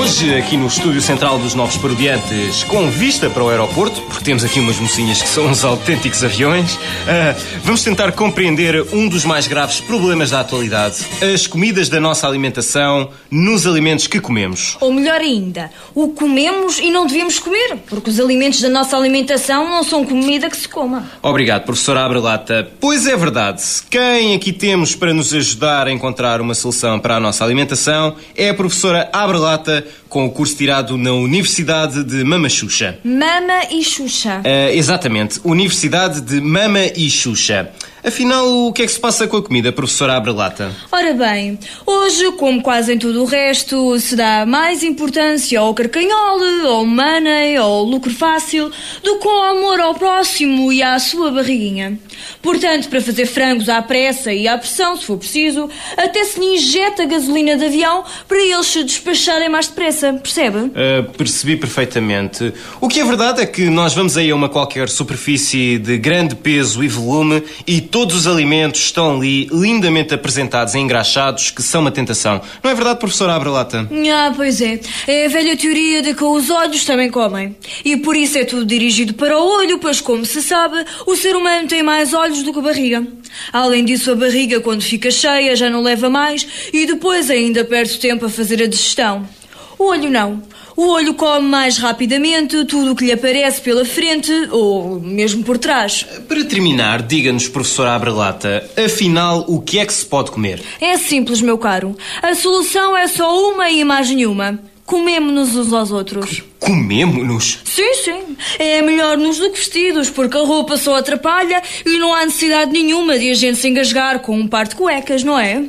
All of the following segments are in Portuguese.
Hoje, aqui no estúdio central dos Novos Parodiantes, com vista para o aeroporto, porque temos aqui umas mocinhas que são uns autênticos aviões, vamos tentar compreender um dos mais graves problemas da atualidade: as comidas da nossa alimentação nos alimentos que comemos. Ou melhor ainda, o comemos e não devíamos comer, porque os alimentos da nossa alimentação não são comida que se coma. Obrigado, professora Abrelata. Pois é verdade. Quem aqui temos para nos ajudar a encontrar uma solução para a nossa alimentação é a professora Abrelata, com o curso tirado na Universidade de Mama Xuxa. Mama e Xuxa. Exatamente, Universidade de Mama e Xuxa. Afinal, o que é que se passa com a comida, professora Abrelata? Ora bem, hoje, como quase em tudo o resto, se dá mais importância ao carcanhole, ao money, ao lucro fácil, do que ao amor ao próximo e à sua barriguinha. Portanto, para fazer frangos à pressa e à pressão, se for preciso, até se lhe injeta gasolina de avião para eles se despacharem mais depressa, percebe? Percebi perfeitamente. O que é verdade é que nós vamos aí a uma qualquer superfície de grande peso e volume e todos os alimentos estão ali lindamente apresentados e engraxados, que são uma tentação. Não é verdade, professora Abrelata? Pois é. É a velha teoria de que os olhos também comem. E por isso é tudo dirigido para o olho, pois, como se sabe, o ser humano tem mais olhos do que barriga. Além disso, a barriga, quando fica cheia, já não leva mais e depois ainda perde tempo a fazer a digestão. O olho não. O olho come mais rapidamente tudo o que lhe aparece pela frente ou mesmo por trás. Para terminar, diga-nos, professora Abrelata, afinal, o que é que se pode comer? É simples, meu caro. A solução é só uma e mais nenhuma. Comemo-nos uns aos outros. Comemo-nos? Sim, sim. É melhor-nos do que vestidos, porque a roupa só atrapalha e não há necessidade nenhuma de a gente se engasgar com um par de cuecas, não é?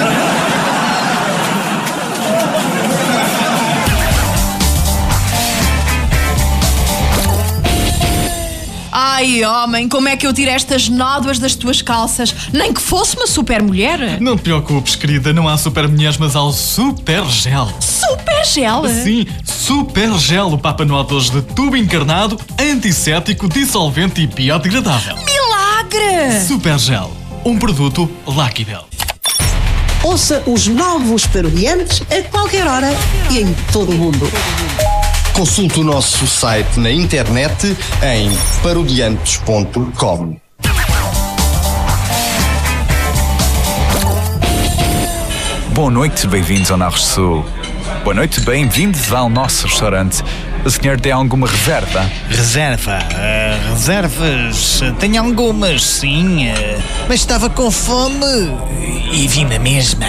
Ai, homem, como é que eu tiro estas nódoas das tuas calças? Nem que fosse uma super mulher. Não te preocupes, querida, não há super mulheres, mas há o Super Gel. Super Gel? Sim, Super Gel, o Papa Noel de hoje de tubo encarnado, antisséptico, dissolvente e biodegradável. Milagre! Super Gel, um produto Luckybell. Ouça os Novos Parodiantes a qualquer hora e em todo o mundo. Consulte o nosso site na internet em parodiantes.com. Boa noite, bem-vindos ao Narros Sul. Boa noite, bem-vindos ao nosso restaurante. O senhor tem alguma reserva? Reservas? Tenho algumas, sim. Mas estava com fome e vim na mesma.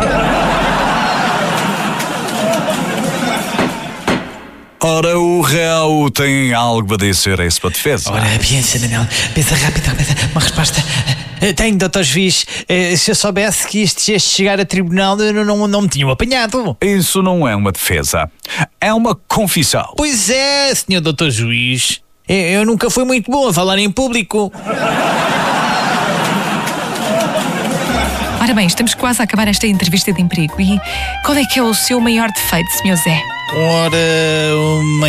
Ora, o réu tem algo a dizer a essa defesa? Ora, pensa, Manuel. Pensa rápido. Uma resposta. Tenho, Dr. Juiz. Se eu soubesse que isto ia chegar a tribunal, eu não me tinham apanhado. Isso não é uma defesa. É uma confissão. Pois é, senhor Dr. Juiz. Eu nunca fui muito bom a falar em público. Ora bem, estamos quase a acabar esta entrevista de emprego. E qual é que é o seu maior defeito, Sr. Zé? Ora, o meu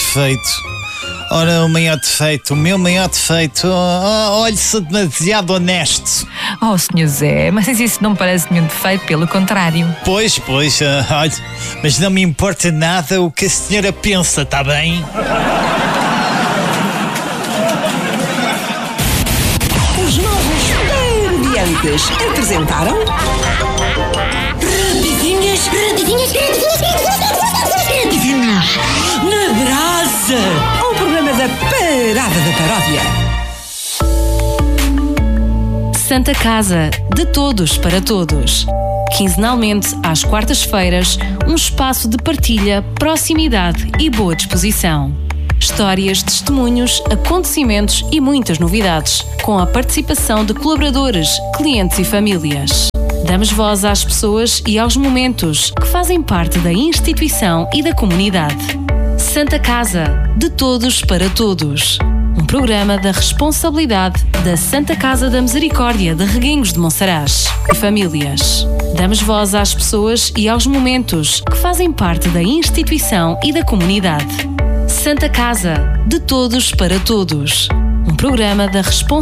maior defeito, olha, sou demasiado honesto. Oh, Sr. Zé, mas isso não me parece nenhum defeito, pelo contrário. Pois, olha, mas não me importa nada o que a senhora pensa, está bem? Os Novos Parodiantes apresentaram... Rapidinhas na brasa, um programa da Parada da Paródia. Santa Casa, de todos para todos. Quinzenalmente, às quartas-feiras, um espaço de partilha, proximidade e boa disposição. Histórias, testemunhos, acontecimentos e muitas novidades, com a participação de colaboradores, clientes e famílias. Damos voz às pessoas e aos momentos que fazem parte da instituição e da comunidade. Santa Casa, de todos para todos. Um programa da responsabilidade da Santa Casa da Misericórdia de Reguengos de Monsaraz e famílias. Damos voz às pessoas e aos momentos que fazem parte da instituição e da comunidade. Santa Casa, de todos para todos. Um programa da responsabilidade